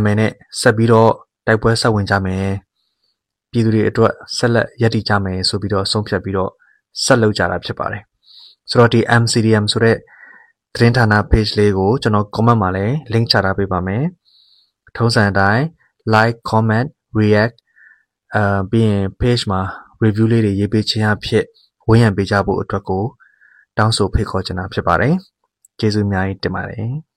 မယ်နဲ့ဆက်ပြီးတော့တိုက်ပွဲဆက်ဝင်ကြမယ်ပြည်သူတွေအတွက်ဆက်လက်ရည်တည်ကြမယ်ဆိုပြီးတော့ဆုံးဖြတ်ပြီးတော့ဆက်လုပ်ကြတာဖြစ်ပါတယ်ဆိုတော့ဒီ MCDM ဆိုတဲ့သတင်းဌာန page လေးကိုကျွန်တော် comment မှာလည်း link ချထားပေးပါမယ်ထုံးစံအတိုင်း like comment react ပြီးရင် page မှာ review လေးတွေရေးပေးခြင်းအဖြစ်ဝန်းရံပေးကြဖို့အတွက်ကိုတောင်းဆိုဖိတ်ခေါ်ချင်တာဖြစ်ပါတယ်ကျေးဇူးအများကြီးတင်ပါတယ်